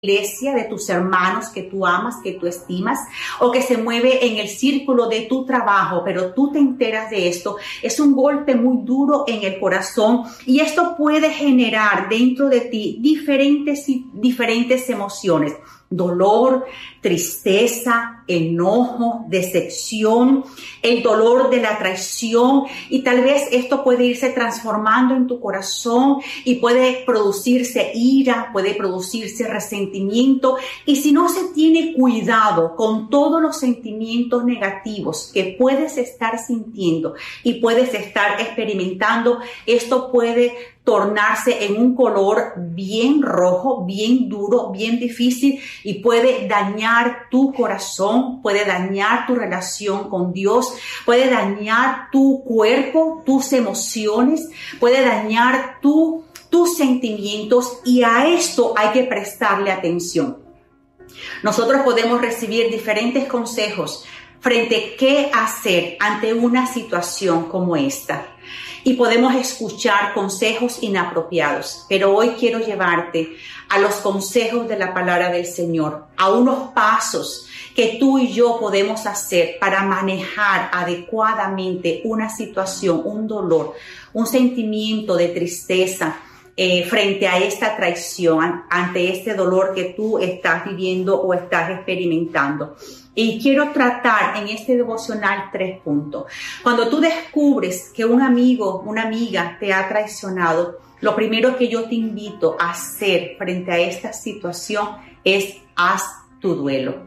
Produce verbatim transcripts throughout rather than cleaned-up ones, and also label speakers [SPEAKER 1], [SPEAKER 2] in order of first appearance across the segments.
[SPEAKER 1] iglesia, de tus hermanos que tú amas, que tú estimas, o que se mueve en el círculo de tu trabajo, pero tú te enteras de esto, es un golpe muy duro en el corazón y esto puede generar dentro de ti diferentes, diferentes emociones. Dolor, tristeza, enojo, decepción, el dolor de la traición, y tal vez esto puede irse transformando en tu corazón y puede producirse ira, puede producirse resentimiento, y si no se tiene cuidado con todos los sentimientos negativos que puedes estar sintiendo y puedes estar experimentando, esto puede tornarse en un color bien rojo, bien duro, bien difícil, y puede dañar tu corazón, puede dañar tu relación con Dios, puede dañar tu cuerpo, tus emociones, puede dañar tu, tus sentimientos, y a esto hay que prestarle atención. Nosotros podemos recibir diferentes consejos frente a qué hacer ante una situación como esta. Y podemos escuchar consejos inapropiados, pero hoy quiero llevarte a los consejos de la palabra del Señor, a unos pasos que tú y yo podemos hacer para manejar adecuadamente una situación, un dolor, un sentimiento de tristeza eh, frente a esta traición, ante este dolor que tú estás viviendo o estás experimentando. Y quiero tratar en este devocional tres puntos. Cuando tú descubres que un amigo, una amiga te ha traicionado, lo primero que yo te invito a hacer frente a esta situación es haz tu duelo.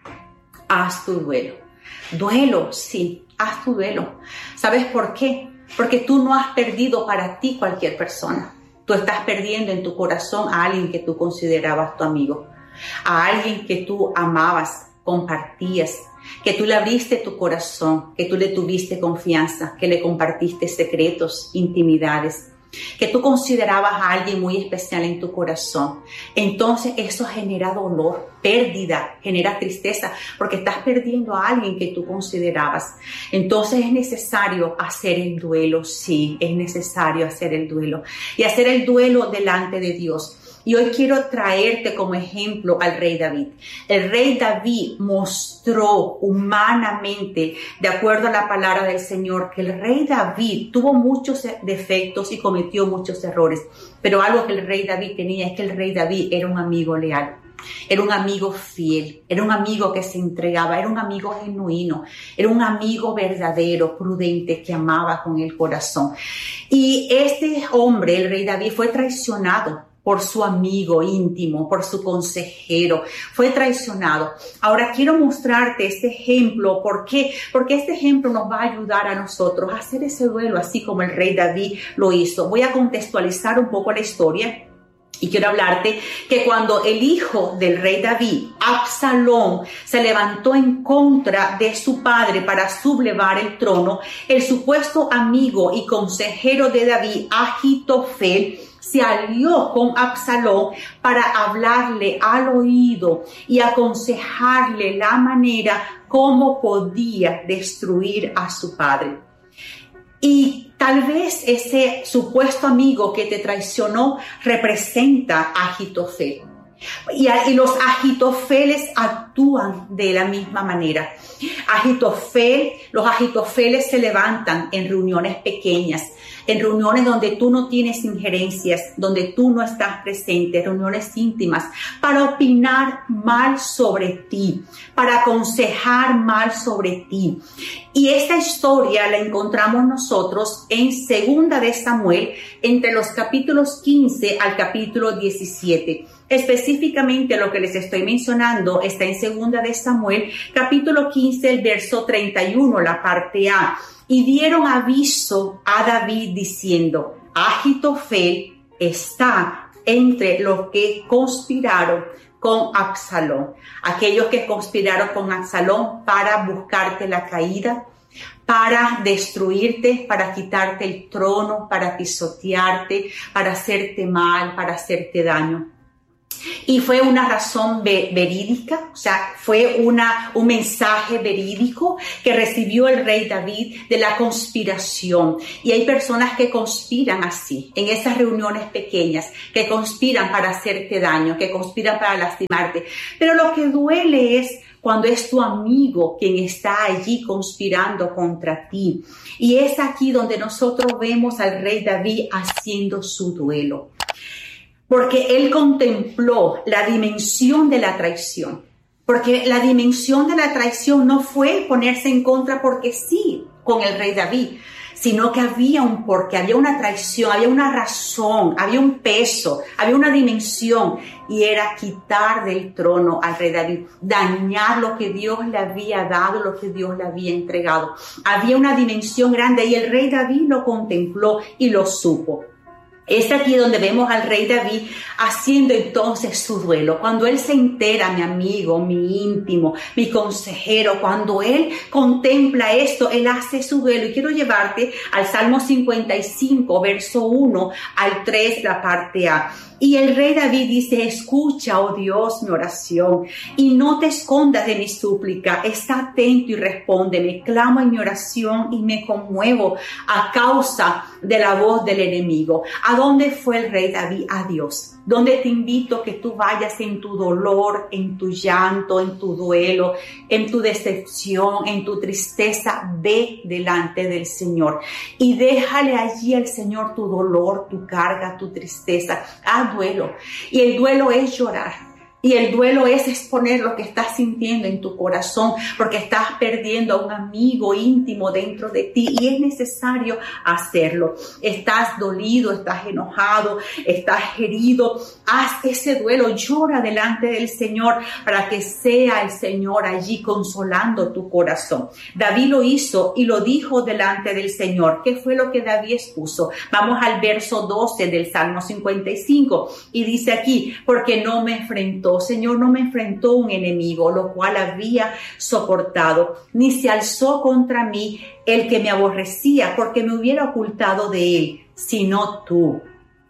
[SPEAKER 1] Haz tu duelo. Duelo, sí, haz tu duelo. ¿Sabes por qué? Porque tú no has perdido para ti cualquier persona. Tú estás perdiendo en tu corazón a alguien que tú considerabas tu amigo, a alguien que tú amabas, compartías, que tú le abriste tu corazón, que tú le tuviste confianza, que le compartiste secretos, intimidades, que tú considerabas a alguien muy especial en tu corazón. Entonces eso genera dolor, pérdida, genera tristeza, porque estás perdiendo a alguien que tú considerabas. Entonces es necesario hacer el duelo, sí, es necesario hacer el duelo y hacer el duelo delante de Dios. Y hoy quiero traerte como ejemplo al rey David. El rey David mostró humanamente, de acuerdo a la palabra del Señor, que el rey David tuvo muchos defectos y cometió muchos errores. Pero algo que el rey David tenía es que el rey David era un amigo leal. Era un amigo fiel, era un amigo que se entregaba, era un amigo genuino, era un amigo verdadero, prudente, que amaba con el corazón. Y este hombre, el rey David, fue traicionado por su amigo íntimo, por su consejero, fue traicionado. Ahora quiero mostrarte este ejemplo. ¿Por qué? Porque este ejemplo nos va a ayudar a nosotros a hacer ese duelo, así como el rey David lo hizo. Voy a contextualizar un poco la historia. Y quiero hablarte que cuando el hijo del rey David, Absalón, se levantó en contra de su padre para sublevar el trono, el supuesto amigo y consejero de David, Ahitofel, se alió con Absalón para hablarle al oído y aconsejarle la manera como podía destruir a su padre. Y tal vez ese supuesto amigo que te traicionó representa a Ahitofel. Y, y los Ahitofeles actúan de la misma manera. Ahitofel, los Ahitofeles se levantan en reuniones pequeñas, en reuniones donde tú no tienes injerencias, donde tú no estás presente, reuniones íntimas, para opinar mal sobre ti, para aconsejar mal sobre ti. Y esta historia la encontramos nosotros en Segunda de Samuel, entre los capítulos quince al capítulo diecisiete. Específicamente lo que les estoy mencionando está en Segunda de Samuel, capítulo quince, el verso treinta y uno, la parte A. Y dieron aviso a David diciendo: Ahitofel está entre los que conspiraron con Absalón. Aquellos que conspiraron con Absalón para buscarte la caída, para destruirte, para quitarte el trono, para pisotearte, para hacerte mal, para hacerte daño. Y fue una razón ve- verídica, o sea, fue una, un mensaje verídico que recibió el rey David de la conspiración. Y hay personas que conspiran así, en esas reuniones pequeñas, que conspiran para hacerte daño, que conspiran para lastimarte. Pero lo que duele es cuando es tu amigo quien está allí conspirando contra ti. Y es aquí donde nosotros vemos al rey David haciendo su duelo. Porque él contempló la dimensión de la traición. Porque la dimensión de la traición no fue ponerse en contra porque sí con el rey David, sino que había un porqué, había una traición, había una razón, había un peso, había una dimensión, y era quitar del trono al rey David, dañar lo que Dios le había dado, lo que Dios le había entregado. Había una dimensión grande y el rey David lo contempló y lo supo. Es aquí donde vemos al rey David haciendo entonces su duelo. Cuando él se entera, mi amigo, mi íntimo, mi consejero, cuando él contempla esto, él hace su duelo. Y quiero llevarte al Salmo cincuenta y cinco, verso uno al tres, la parte A. Y el rey David dice, escucha, oh Dios, mi oración, y no te escondas de mi súplica. Está atento y respóndeme. Clamo en mi oración y me conmuevo a causa de la voz del enemigo. ¿A dónde fue el rey David? A Dios. Donde te invito que tú vayas en tu dolor, en tu llanto, en tu duelo, en tu decepción, en tu tristeza. Ve delante del Señor y déjale allí al Señor tu dolor, tu carga, tu tristeza. Haz duelo. Y el duelo es llorar. Y el duelo es exponer lo que estás sintiendo en tu corazón, porque estás perdiendo a un amigo íntimo dentro de ti y es necesario hacerlo. Estás dolido, estás enojado, estás herido. Haz ese duelo, llora delante del Señor para que sea el Señor allí consolando tu corazón. David lo hizo y lo dijo delante del Señor. ¿Qué fue lo que David expuso? Vamos al verso doce del Salmo cincuenta y cinco y dice aquí, porque no me enfrentó. Señor, no me enfrentó un enemigo, lo cual había soportado, ni se alzó contra mí el que me aborrecía, porque me hubiera ocultado de él, sino tú,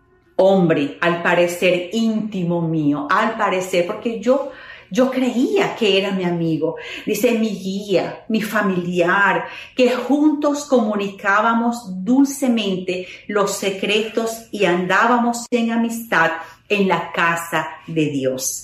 [SPEAKER 1] hombre, al parecer íntimo mío, al parecer, porque yo Yo creía que era mi amigo, dice mi guía, mi familiar, que juntos comunicábamos dulcemente los secretos y andábamos en amistad en la casa de Dios.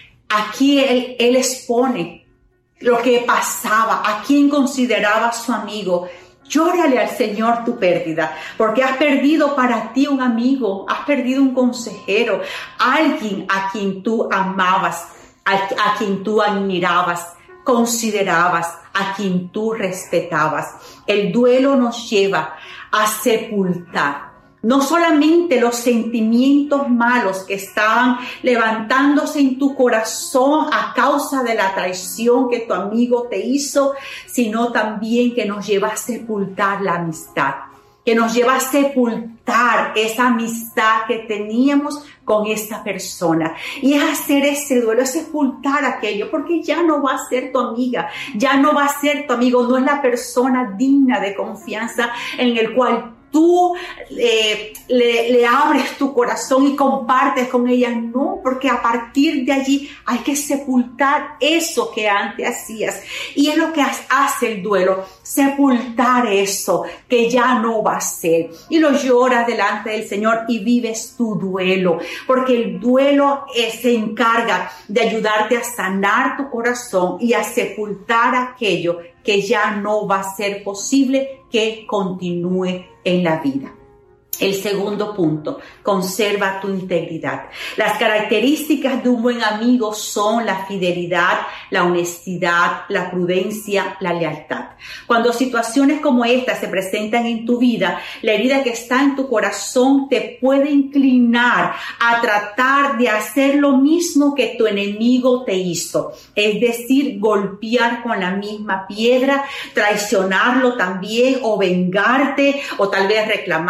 [SPEAKER 1] Aquí él, él expone lo que pasaba, a quien consideraba su amigo. Llórale al Señor tu pérdida, porque has perdido para ti un amigo, has perdido un consejero, alguien a quien tú amabas, a, a quien tú admirabas, considerabas, a quien tú respetabas. El duelo nos lleva a sepultar no solamente los sentimientos malos que estaban levantándose en tu corazón a causa de la traición que tu amigo te hizo, sino también que nos lleva a sepultar la amistad, que nos lleva a sepultar esa amistad que teníamos con esa persona. Y es hacer ese duelo, es sepultar aquello, porque ya no va a ser tu amiga, ya no va a ser tu amigo, no es la persona digna de confianza en el cual tú eh, le, le abres tu corazón y compartes con ella. No, porque a partir de allí hay que sepultar eso que antes hacías. Y es lo que hace el duelo, sepultar eso que ya no va a ser. Y lo lloras delante del Señor y vives tu duelo, porque el duelo eh, se encarga de ayudarte a sanar tu corazón y a sepultar aquello que ya no va a ser posible que continúe en la vida. El segundo punto, conserva tu integridad. Las características de un buen amigo son la fidelidad, la honestidad, la prudencia, la lealtad. Cuando situaciones como estas se presentan en tu vida, la herida que está en tu corazón te puede inclinar a tratar de hacer lo mismo que tu enemigo te hizo. Es decir, golpear con la misma piedra, traicionarlo también, o vengarte, o tal vez reclamarle,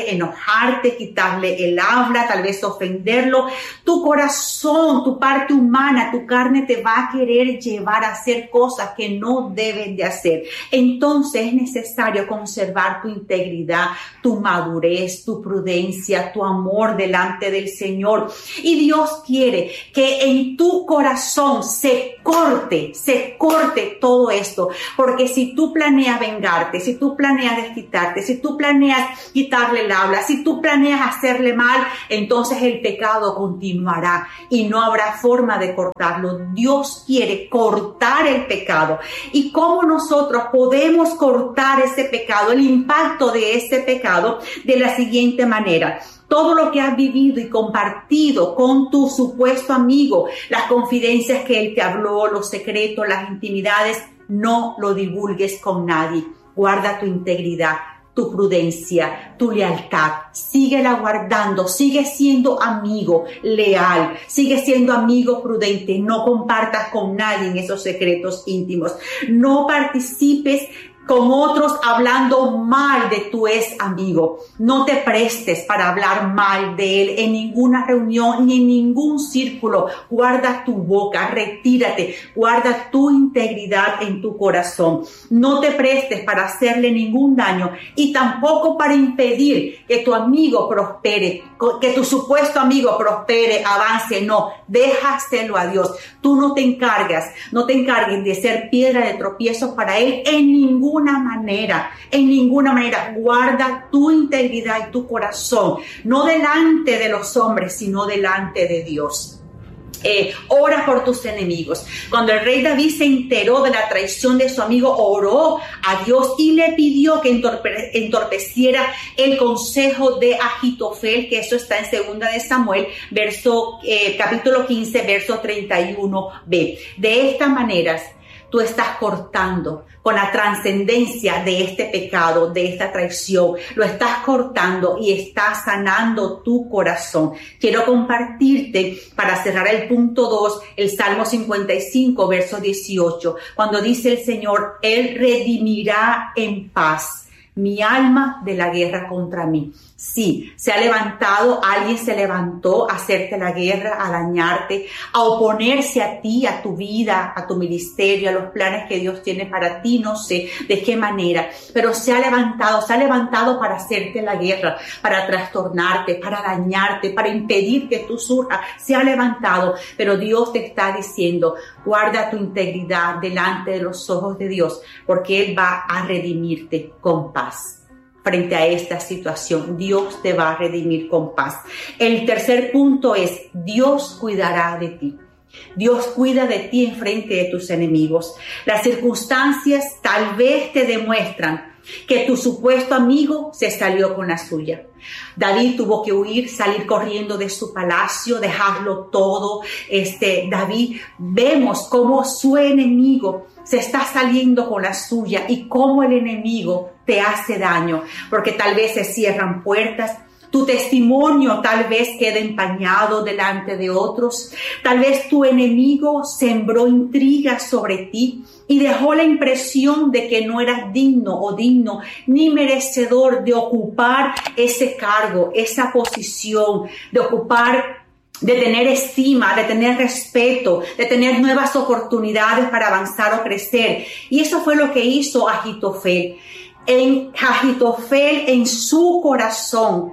[SPEAKER 1] enojarle, enojarte, quitarle el habla, tal vez ofenderlo. Tu corazón, tu parte humana, tu carne te va a querer llevar a hacer cosas que no deben de hacer. Entonces es necesario conservar tu integridad, tu madurez, tu prudencia, tu amor delante del Señor. Y Dios quiere que en tu corazón se corte, se corte todo esto. Porque si tú planeas vengarte, si tú planeas desquitarte, si tú planeas quitarle el habla, si tú planeas hacerle mal, entonces el pecado continuará y no habrá forma de cortarlo. Dios quiere cortar el pecado. ¿Y cómo nosotros podemos cortar ese pecado, el impacto de ese pecado? De la siguiente manera: todo lo que has vivido y compartido con tu supuesto amigo, las confidencias que él te habló, los secretos, las intimidades, no lo divulgues con nadie. Guarda tu integridad, tu prudencia, tu lealtad. Síguela guardando, sigue siendo amigo leal, sigue siendo amigo prudente. No compartas con nadie en esos secretos íntimos. No participes con otros hablando mal de tu ex amigo. No te prestes para hablar mal de él en ninguna reunión ni en ningún círculo. Guarda tu boca, retírate, guarda tu integridad en tu corazón. No te prestes para hacerle ningún daño y tampoco para impedir que tu amigo prospere, que tu supuesto amigo prospere, avance. No, déjaselo a Dios. Tú no te encargas, no te encargues de ser piedra de tropiezo para él en ningún ninguna manera, en ninguna manera. Guarda tu integridad y tu corazón, no delante de los hombres, sino delante de Dios. Eh, ora por tus enemigos. Cuando el rey David se enteró de la traición de su amigo, oró a Dios y le pidió que entorpe- entorpeciera el consejo de Ahitofel, que eso está en segunda de Samuel, verso, eh, capítulo quince, verso treinta y uno b. De esta manera, tú estás cortando con la trascendencia de este pecado, de esta traición. Lo estás cortando y estás sanando tu corazón. Quiero compartirte, para cerrar el punto dos, el Salmo cincuenta y cinco, verso dieciocho, cuando dice el Señor: Él redimirá en paz mi alma de la guerra contra mí. Sí, se ha levantado, alguien se levantó a hacerte la guerra, a dañarte, a oponerse a ti, a tu vida, a tu ministerio, a los planes que Dios tiene para ti. No sé de qué manera, pero se ha levantado, se ha levantado para hacerte la guerra, para trastornarte, para dañarte, para impedir que tú surjas. Se ha levantado, pero Dios te está diciendo: guarda tu integridad delante de los ojos de Dios, porque Él va a redimirte con paz. Frente a esta situación, Dios te va a redimir con paz. El tercer punto es: Dios cuidará de ti. Dios cuida de ti en frente de tus enemigos. Las circunstancias tal vez te demuestran que tu supuesto amigo se salió con la suya. David tuvo que huir, salir corriendo de su palacio, dejarlo todo. Este, David, vemos cómo su enemigo se está saliendo con la suya y cómo el enemigo te hace daño, porque tal vez se cierran puertas. Tu testimonio tal vez quede empañado delante de otros. Tal vez tu enemigo sembró intrigas sobre ti y dejó la impresión de que no eras digno o digno ni merecedor de ocupar ese cargo, esa posición, de ocupar, de tener estima, de tener respeto, de tener nuevas oportunidades para avanzar o crecer. Y eso fue lo que hizo Ahitofel. En Ahitofel, en su corazón,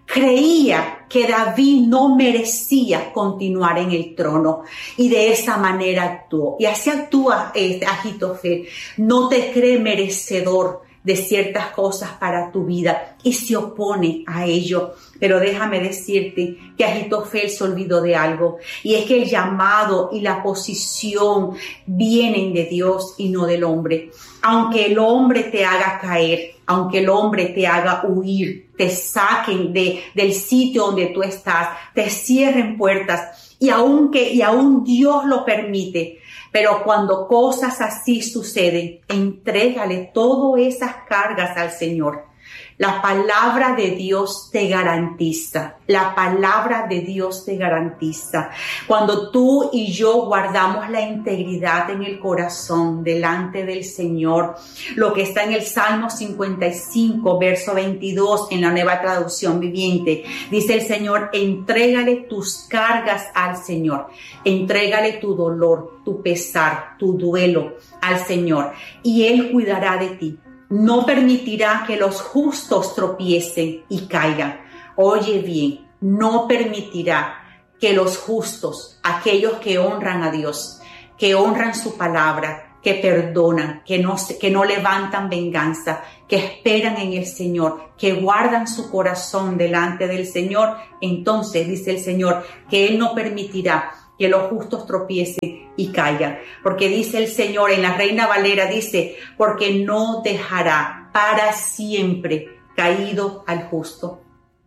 [SPEAKER 1] creía que David no merecía continuar en el trono y de esa manera actuó. Y así actúa eh, Ahitofel. No te cree merecedor de ciertas cosas para tu vida y se opone a ello. Pero déjame decirte que Ahitofel se olvidó de algo, y es que el llamado y la posición vienen de Dios y no del hombre. Aunque el hombre te haga caer, aunque el hombre te haga huir, te saquen de, del sitio donde tú estás, te cierren puertas, y aunque y aún Dios lo permite, pero cuando cosas así suceden, entrégale todas esas cargas al Señor. La palabra de Dios te garantiza, la palabra de Dios te garantiza. Cuando tú y yo guardamos la integridad en el corazón delante del Señor, lo que está en el Salmo cincuenta y cinco, verso veintidós, en la Nueva Traducción Viviente, dice el Señor, entrégale tus cargas al Señor, entrégale tu dolor, tu pesar, tu duelo al Señor, y Él cuidará de ti. No permitirá que los justos tropiecen y caigan. Oye bien, no permitirá que los justos, aquellos que honran a Dios, que honran su palabra, que perdonan, que no, que no levantan venganza, que esperan en el Señor, que guardan su corazón delante del Señor, entonces dice el Señor que Él no permitirá que los justos tropiecen y caigan. Porque dice el Señor en la Reina Valera, dice, porque no dejará para siempre caído al justo.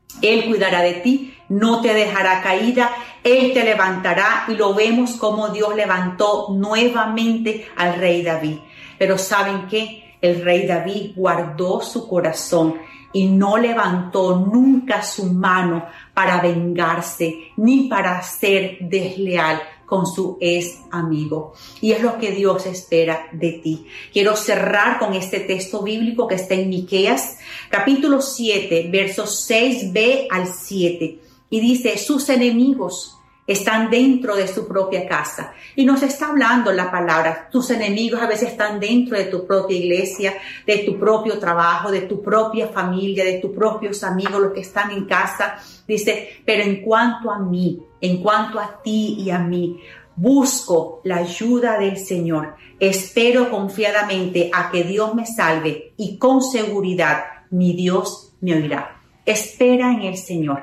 [SPEAKER 1] Él cuidará de ti, no te dejará caída, Él te levantará, y lo vemos como Dios levantó nuevamente al rey David. Pero ¿saben qué? El rey David guardó su corazón y no levantó nunca su mano para vengarse ni para ser desleal con su ex amigo. Y es lo que Dios espera de ti. Quiero cerrar con este texto bíblico que está en Miqueas, capítulo siete, versos seis b al siete. Y dice, sus enemigos están dentro de su propia casa. Y nos está hablando la palabra. Tus enemigos a veces están dentro de tu propia iglesia, de tu propio trabajo, de tu propia familia, de tus propios amigos, los que están en casa. Dice, pero en cuanto a mí, en cuanto a ti y a mí, busco la ayuda del Señor. Espero confiadamente a que Dios me salve y con seguridad mi Dios me oirá. Espera en el Señor.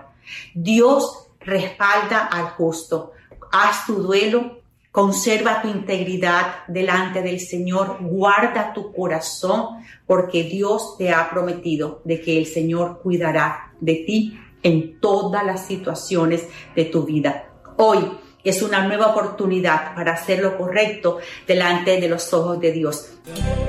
[SPEAKER 1] Dios respalda al justo. Haz tu duelo, conserva tu integridad delante del Señor, guarda tu corazón, porque Dios te ha prometido de que el Señor cuidará de ti en todas las situaciones de tu vida. Hoy es una nueva oportunidad para hacer lo correcto delante de los ojos de Dios.